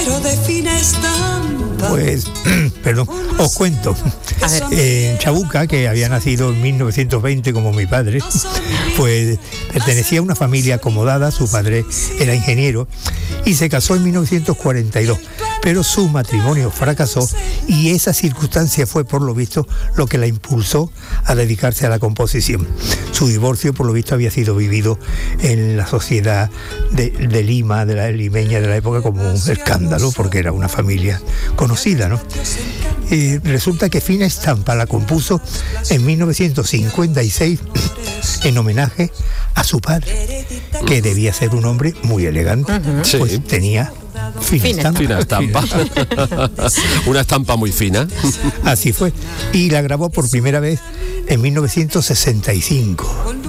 Pues, perdón, os cuento. Chabuca, que había nacido en 1920 como mi padre, pues pertenecía a una familia acomodada. Su padre era ingeniero y se casó en 1942, pero su matrimonio fracasó y esa circunstancia fue, por lo visto, lo que la impulsó a dedicarse a la composición. Su divorcio, por lo visto, había sido vivido en la sociedad de Lima, de la limeña de la época, como un escándalo, porque era una familia conocida, ¿no? Resulta que Fina Estampa la compuso en 1956 en homenaje a su padre, que debía ser un hombre muy elegante, pues sí, tenía fina estampa. Una estampa muy fina. Así fue. Y la grabó por primera vez en 1965.